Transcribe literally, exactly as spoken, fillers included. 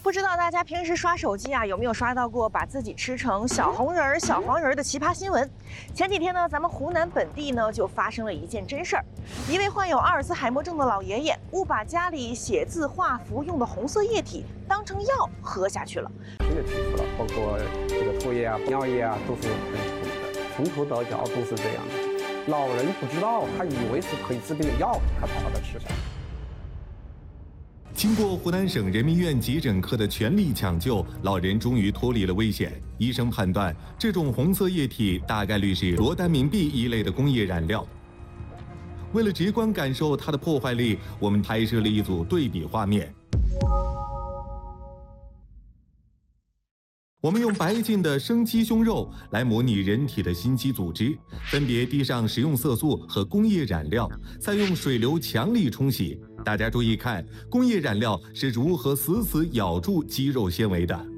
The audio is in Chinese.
不知道大家平时刷手机啊，有没有刷到过把自己吃成小红人儿、小黄人儿的奇葩新闻？前几天呢，咱们湖南本地呢就发生了一件真事儿，一位患有阿尔兹海默症的老爷爷误把家里写字画符用的红色液体当成药喝下去了。 新的皮肤了，包括这个唾液啊、尿液啊，都是很苦的，从头到脚都是这样的。老人不知道，他以为是可以治病的药，他才把它吃上。 经过湖南省人民医院急诊科的全力抢救，老人终于脱离了危险。医生判断，这种红色液体大概率是罗丹明碧一类的工业染料。为了直观感受它的破坏力，我们拍摄了一组对比画面。我们用白净的生鸡胸肉来模拟人体的心肌组织，分别滴上食用色素和工业染料，再用水流强力冲洗。 大家注意看，工业染料是如何死死咬住肌肉纤维的。